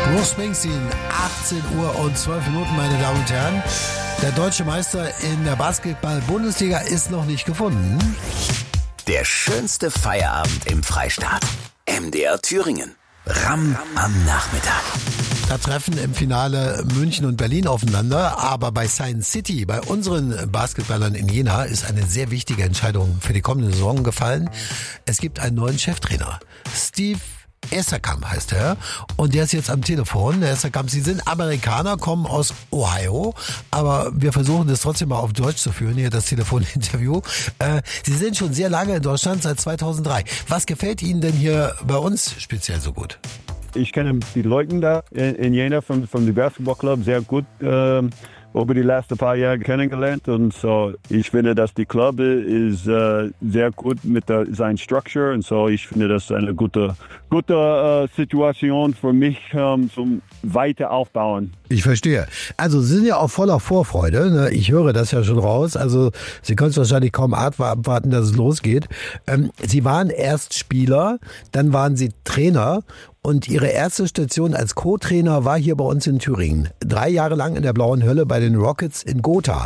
Bruce Springsteen, 18 Uhr und 12 Minuten, meine Damen und Herren. Der deutsche Meister in der Basketball-Bundesliga ist noch nicht gefunden. Der schönste Feierabend im Freistaat. MDR Thüringen. Ram am Nachmittag. Da treffen im Finale München und Berlin aufeinander, aber bei Science City, bei unseren Basketballern in Jena, ist eine sehr wichtige Entscheidung für die kommende Saison gefallen. Es gibt einen neuen Cheftrainer. Steve Esterkamp heißt er, und der ist jetzt am Telefon. Herr Esterkamp, Sie sind Amerikaner, kommen aus Ohio, aber wir versuchen das trotzdem mal auf Deutsch zu führen, hier das Telefoninterview. Sie sind schon sehr lange in Deutschland, seit 2003. Was gefällt Ihnen denn hier bei uns speziell so gut? Ich kenne die Leute da in Jena vom Basketball Club sehr gut über die letzten paar Jahre kennengelernt, und so ich finde, dass die Club ist sehr gut mit seiner Struktur, und so ich finde, das ist eine gute Situation für mich zum weiter aufbauen. Ich verstehe. Also Sie sind ja auch voller Vorfreude, ne? Ich höre das ja schon raus. Also Sie können es wahrscheinlich kaum abwarten, dass es losgeht. Sie waren erst Spieler, dann waren Sie Trainer, und Ihre erste Station als Co-Trainer war hier bei uns in Thüringen. 3 Jahre lang in der blauen Hölle bei den Rockets in Gotha.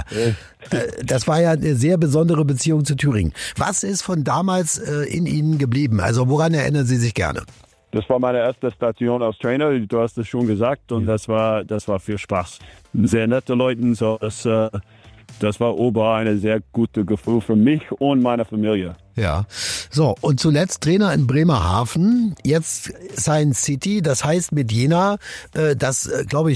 Das war ja eine sehr besondere Beziehung zu Thüringen. Was ist von damals in Ihnen geblieben? Also woran erinnern Sie sich gerne? Das war meine erste Station als Trainer, du hast es schon gesagt, und das war viel Spaß. Sehr nette Leute, so das war überall ein sehr gutes Gefühl für mich und meine Familie. Ja, so, und zuletzt Trainer in Bremerhaven, jetzt Science City, das heißt mit Jena, das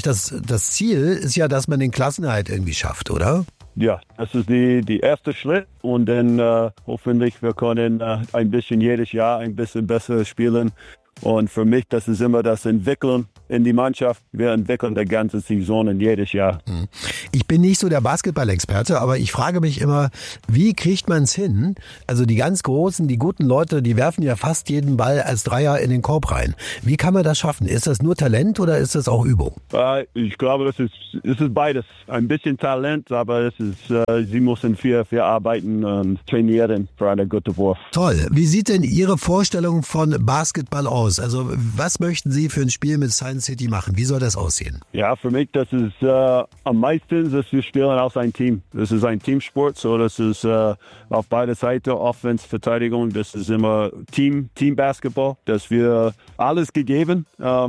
Ziel ist ja, dass man den Klassenerhalt irgendwie schafft, oder? Ja, das ist die erste Schritt, und dann hoffentlich wir können ein bisschen jedes Jahr ein bisschen besser spielen. Und für mich, das ist immer das Entwickeln in die Mannschaft. Wir entwickeln die ganze Saison und jedes Jahr. Ich bin nicht so der Basketball-Experte, aber ich frage mich immer, wie kriegt man es hin? Also die ganz Großen, die guten Leute, die werfen ja fast jeden Ball als Dreier in den Korb rein. Wie kann man das schaffen? Ist das nur Talent oder ist das auch Übung? Ich glaube, es ist beides. Ein bisschen Talent, aber sie müssen viel arbeiten und trainieren für einen guten Wurf. Toll. Wie sieht denn Ihre Vorstellung von Basketball aus? Also was möchten Sie für ein Spiel mit Science City machen? Wie soll das aussehen? Ja, für mich, das ist am meisten, dass wir spielen als ein Team. Das ist ein Teamsport, so das ist auf beide Seiten, Offense, Verteidigung, das ist immer Team-Basketball, dass wir alles gegeben.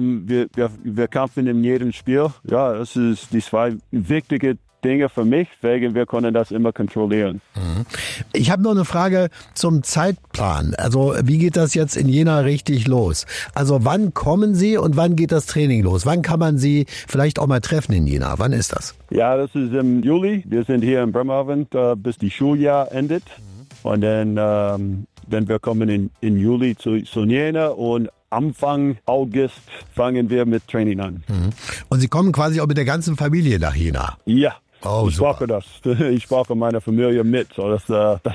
Wir kämpfen in jedem Spiel. Ja, das ist die 2 wichtige Dinge für mich, wegen wir können das immer kontrollieren. Ich habe noch eine Frage zum Zeitplan. Also wie geht das jetzt in Jena richtig los? Also wann kommen Sie und wann geht das Training los? Wann kann man Sie vielleicht auch mal treffen in Jena? Wann ist das? Ja, das ist im Juli. Wir sind hier in Bremerhaven, bis die Schuljahr endet. Und dann wir kommen in Juli zu Jena, und Anfang August fangen wir mit Training an. Und Sie kommen quasi auch mit der ganzen Familie nach Jena? Ja. Oh, ich brauche das. Ich brauche meine Familie mit. So, das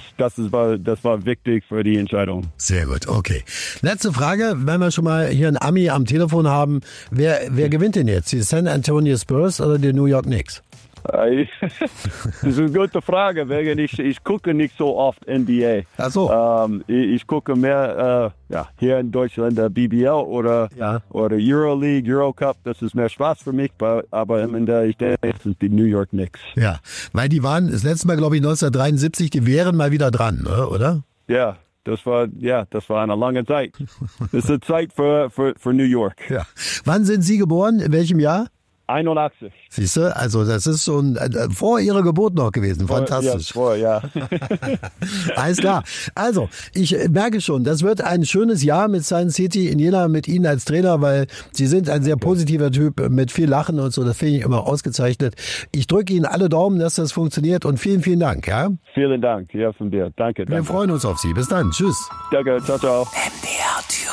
war wichtig für die Entscheidung. Sehr gut, okay. Letzte Frage, wenn wir schon mal hier einen Ami am Telefon haben. Wer gewinnt denn jetzt? Die San Antonio Spurs oder die New York Knicks? Das ist eine gute Frage, wegen ich gucke nicht so oft NBA. Ach so. Ich gucke mehr hier in Deutschland BBL oder Euroleague, Eurocup. Das ist mehr Spaß für mich, aber ich denke, es sind die New York Knicks. Ja, weil die waren das letzte Mal, glaube ich, 1973, die wären mal wieder dran, oder? Ja. Das war eine lange Zeit. Das ist eine Zeit für New York. Ja. Wann sind Sie geboren? In welchem Jahr? 81. Siehst du, also das ist schon vor Ihrer Geburt noch gewesen. Fantastisch. Ja. Alles klar. Also, ich merke schon, das wird ein schönes Jahr mit Science City in Jena, mit Ihnen als Trainer, weil Sie sind ein sehr positiver Typ mit viel Lachen und so. Das finde ich immer ausgezeichnet. Ich drücke Ihnen alle Daumen, dass das funktioniert, und vielen, vielen Dank. Ja? Vielen Dank. Ja, von dir. Danke. Wir freuen uns auf Sie. Bis dann. Tschüss. Danke. Ciao, ciao. MDR